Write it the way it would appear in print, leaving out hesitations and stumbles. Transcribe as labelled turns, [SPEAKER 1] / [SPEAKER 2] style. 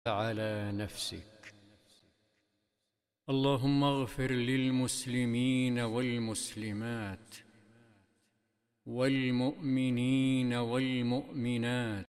[SPEAKER 1] على نفسك. اللهم اغفر للمسلمين والمسلمات والمؤمنين والمؤمنات